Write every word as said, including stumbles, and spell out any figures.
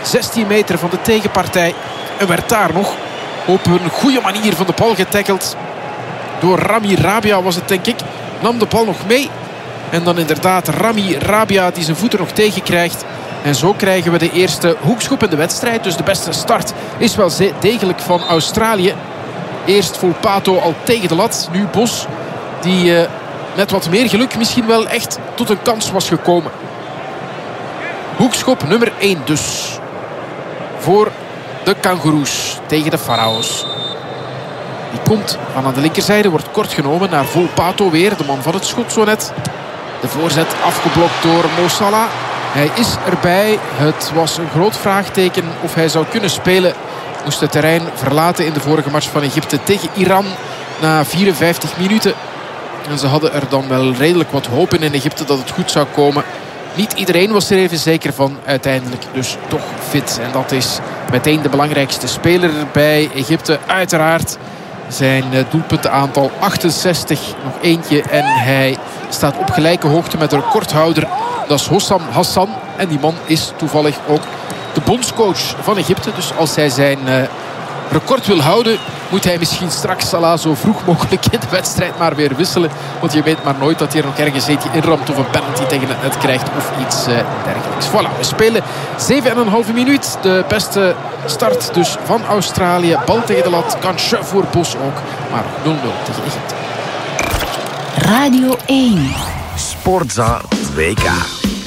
zestien meter van de tegenpartij. En werd daar nog op een goede manier van de bal getackeld. Door Rami Rabia was het, denk ik. Nam de bal nog mee. En dan inderdaad Rami Rabia die zijn voeten nog tegenkrijgt. En zo krijgen we de eerste hoekschop in de wedstrijd. Dus de beste start is wel degelijk van Australië. Eerst Volpato al tegen de lat. Nu Bos die uh, met wat meer geluk misschien wel echt tot een kans was gekomen. Hoekschop nummer één dus. Voor de Kangaroes tegen de Pharaohs. Die komt van aan de linkerzijde. Wordt kort genomen naar Volpato weer. De man van het schot zo net. De voorzet afgeblokt door Mo Salah. Hij is erbij. Het was een groot vraagteken of hij zou kunnen spelen. Moest het terrein verlaten in de vorige match van Egypte tegen Iran. Na vierenvijftig minuten. En ze hadden er dan wel redelijk wat hoop in in Egypte dat het goed zou komen. Niet iedereen was er even zeker van uiteindelijk. Dus toch fit. En dat is meteen de belangrijkste speler bij Egypte. Uiteraard zijn doelpuntenaantal achtenzestig. Nog eentje. En hij staat op gelijke hoogte met de recordhouder. Dat is Hossam Hassan. En die man is toevallig ook de bondscoach van Egypte. Dus als hij zijn uh, record wil houden, moet hij misschien straks Salah zo vroeg mogelijk in de wedstrijd maar weer wisselen. Want je weet maar nooit dat hij er nog ergens eentje inramt of een penalty tegen het net krijgt of iets uh, dergelijks. Voilà, we spelen zeven en een halve minuut. De beste start dus van Australië. Bal tegen de lat, kansje voor Bos ook. Maar nul nul tegen Egypte. Radio één. Sportza W K.